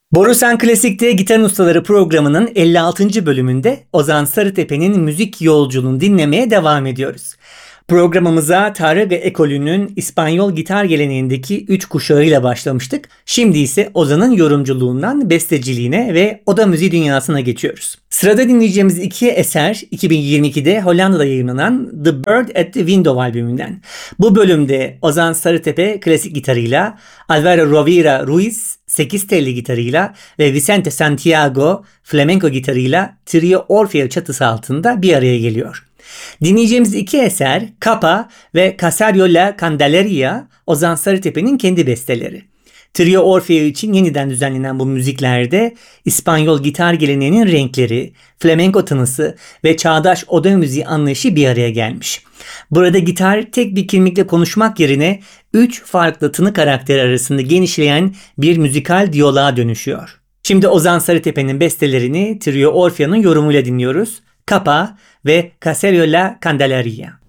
Borusan Klasik'te Gitar Ustaları programının 56. bölümünde Ozan Sarıtepe'nin müzik yolculuğunu dinlemeye devam ediyoruz. Programımıza Tárrega ekolünün İspanyol gitar geleneğindeki 3 kuşağıyla başlamıştık. Şimdi ise Ozan'ın yorumculuğundan besteciliğine ve oda müziği dünyasına geçiyoruz. Sırada dinleyeceğimiz iki eser 2022'de Hollanda'da yayınlanan The Bird at the Window albümünden. Bu bölümde Ozan Sarıtepe klasik gitarıyla, Álvaro Rovira Ruiz 8 telli gitarıyla ve Vicente Santiago flamenco gitarıyla Trio Orfeo çatısı altında bir araya geliyor. Dinleyeceğimiz iki eser Capa ve Casario la Candeleria, Ozan Sarıtepe'nin kendi besteleri. Trio Orfeo için yeniden düzenlenen bu müziklerde İspanyol gitar geleneğinin renkleri, flamenco tınısı ve çağdaş oda müziği anlayışı bir araya gelmiş. Burada gitar tek bir kimlikle konuşmak yerine 3 farklı tını karakteri arasında genişleyen bir müzikal diyaloğa dönüşüyor. Şimdi Ozan Sarıtepe'nin bestelerini Trio Orfeo'nun yorumuyla dinliyoruz. Capa ve Casario la Candeleria.